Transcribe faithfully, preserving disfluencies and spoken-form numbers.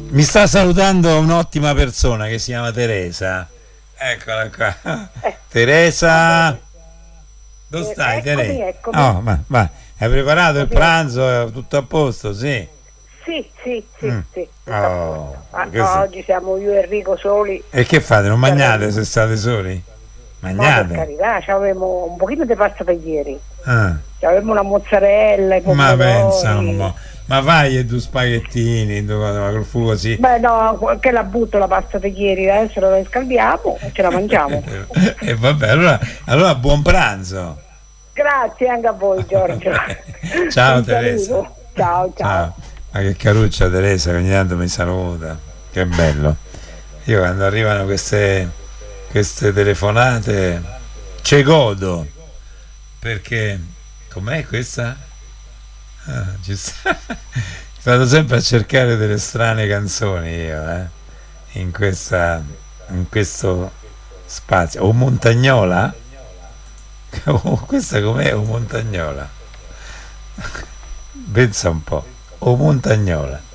Mi sta salutando un'ottima persona che si chiama Teresa. Eccola qua. Eh, Teresa, dove eh, stai, eccomi, Teresa? eccomi. Oh, ma, ma hai preparato il Eccomi. pranzo? È tutto a posto? Sì. Sì, sì, sì, Mm. sì. tutto a Oh, posto. Ah, così. oggi siamo io e Enrico soli. E che fate? Non mangiate Saremo- se state soli? Ma per Mangiate? carità, avevamo un pochino di pasta per ieri. Ah, Avevamo una mozzarella, i ma pensa, pomodori. mo. Ma vai e due spaghettini due cose, ma col fuoco sì. Beh no, che la butto la pasta di ieri, adesso la riscaldiamo e ce la mangiamo. E vabbè, allora, allora buon pranzo. Grazie anche a voi Giorgio. Ciao Un Teresa. saluto. Ciao, ciao. Ciao. Ma che caruccia Teresa, che ogni tanto mi saluta. Che bello. Io quando arrivano queste, queste telefonate ce godo. Perché com'è questa? Ah, ci sta. Vado sempre a cercare delle strane canzoni io, eh, in questa, in questo spazio. O Montagnola? Oh, questa com'è? O Montagnola? Pensa un po'. O Montagnola.